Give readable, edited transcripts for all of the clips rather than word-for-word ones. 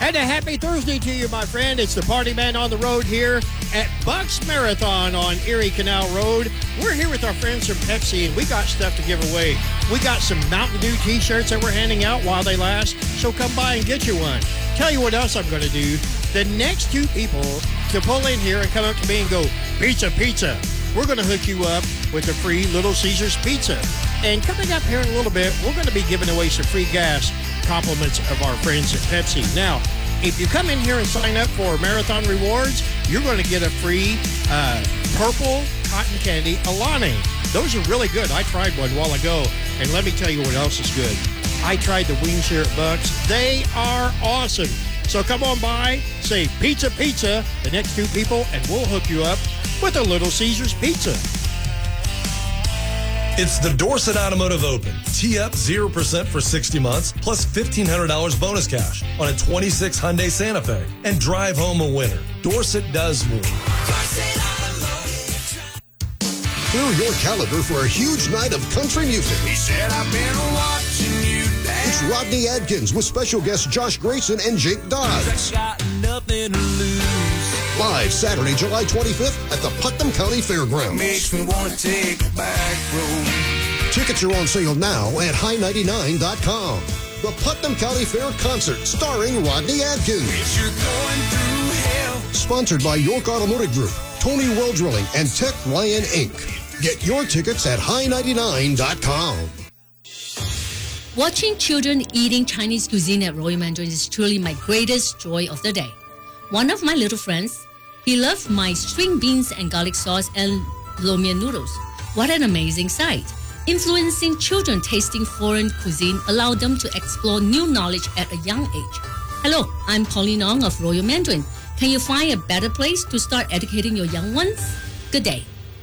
And a happy Thursday to you, my friend. It's the Party Man on the road here at Bucks Marathon on Erie Canal Road. We're here with our friends from Pepsi, and we got stuff to give away. We got some Mountain Dew t-shirts that we're handing out while they last, so come by and get you one. Tell you what else I'm going to do. The next two people to pull in here and come up to me and go, pizza, pizza, we're going to hook you up with a free Little Caesars pizza. And coming up here in a little bit, we're going to be giving away some free gas compliments of our friends at Pepsi. Now, if you come in here and sign up for Marathon Rewards, you're going to get a free purple cotton candy Alani. Those are really good. I tried one a while ago, and let me tell you what else is good. I tried the wings here at Bucks. They are awesome. So come on by, say pizza, pizza, the next two people, and we'll hook you up with a Little Caesars pizza. It's the Dorset Automotive Open. Tee up 0% for 60 months, plus $1,500 bonus cash on a 26 Hyundai Santa Fe. And drive home a winner. Dorset does more. Clear your calendar for a huge night of country music. He said, I've been watching you dance. It's Rodney Adkins with special guests Josh Grayson and Jake Dodds. Got nothing to lose. Live Saturday, July 25th at the Putnam County Fairgrounds. Makes me want to take a back road. Tickets are on sale now at high99.com. The Putnam County Fair Concert starring Rodney Adkins. If you're going through hell. Sponsored by York Automotive Group, Tony Well Drilling, and Tech Lion Inc. Get your tickets at high99.com. Watching children eating Chinese cuisine at Royal Mandarin is truly my greatest joy of the day. One of my little friends, he loved my string beans and garlic sauce and lo mein noodles. What an amazing sight. Influencing children tasting foreign cuisine allowed them to explore new knowledge at a young age. Hello, I'm Pauline Ong of Royal Mandarin. Can you find a better place to start educating your young ones? Good day.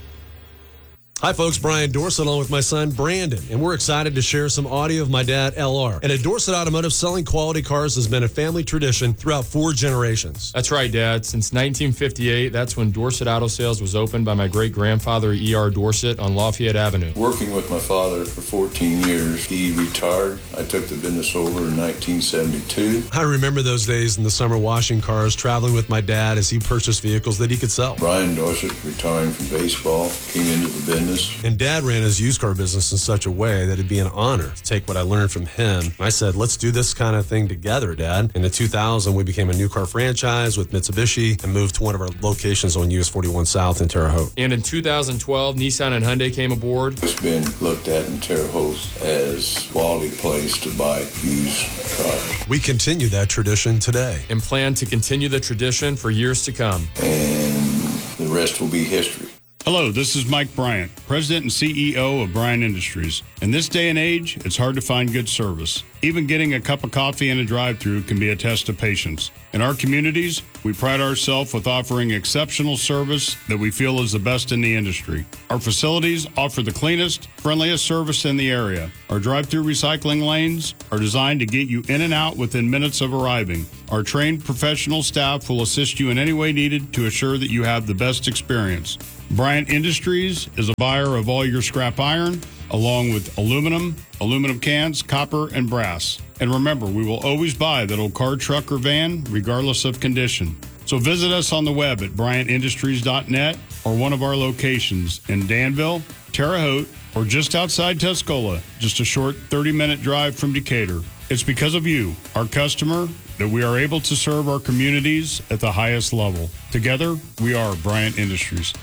Hi, folks. Brian Dorset along with my son, Brandon, and we're excited to share some audio of my dad, LR. And at Dorset Automotive, selling quality cars has been a family tradition throughout 4 generations. That's right, Dad. Since 1958, that's when Dorset Auto Sales was opened by my great-grandfather, E.R. Dorset, on Lafayette Avenue. Working with my father for 14 years, he retired. I took the business over in 1972. I remember those days in the summer washing cars, traveling with my dad as he purchased vehicles that he could sell. Brian Dorset, retiring from baseball, came into the business. And Dad ran his used car business in such a way that it'd be an honor to take what I learned from him. I said, let's do this kind of thing together, Dad. In 2000, we became a new car franchise with Mitsubishi and moved to one of our locations on US 41 South in Terre Haute. And in 2012, Nissan and Hyundai came aboard. It's been looked at in Terre Haute as a quality place to buy used cars. We continue that tradition today. And plan to continue the tradition for years to come. And the rest will be history. Hello, this is Mike Bryant, President and CEO of Bryant Industries. In this day and age, it's hard to find good service. Even getting a cup of coffee in a drive-thru can be a test of patience. In our communities, we pride ourselves with offering exceptional service that we feel is the best in the industry. Our facilities offer the cleanest, friendliest service in the area. Our drive-thru recycling lanes are designed to get you in and out within minutes of arriving. Our trained professional staff will assist you in any way needed to assure that you have the best experience. Bryant Industries is a buyer of all your scrap iron, along with aluminum cans, copper, and brass. And remember, we will always buy that old car, truck, or van, regardless of condition. So visit us on the web at bryantindustries.net or one of our locations in Danville, Terre Haute, or just outside Tuscola, just a short 30-minute drive from Decatur. It's because of you, our customer, that we are able to serve our communities at the highest level. Together, we are Bryant Industries.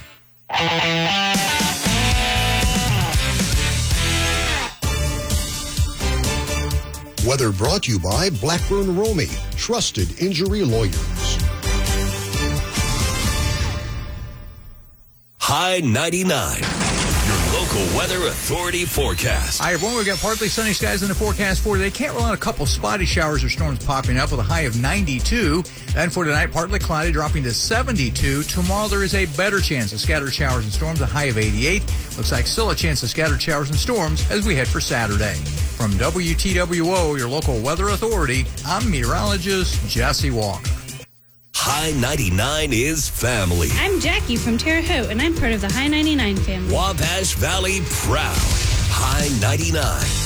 Weather brought to you by Blackburn Romy, trusted injury lawyers. High 99. Local Weather Authority forecast. Hi, everyone. We've got partly sunny skies in the forecast for today. Can't rule out a couple spotty showers or storms popping up with a high of 92. And for tonight, partly cloudy, dropping to 72. Tomorrow, there is a better chance of scattered showers and storms, a high of 88. Looks like still a chance of scattered showers and storms as we head for Saturday. From WTWO, your local weather authority, I'm meteorologist Jesse Walker. High 99 is family. I'm Jackie from Terre Haute, and I'm part of the High 99 family. Wabash Valley proud. High 99.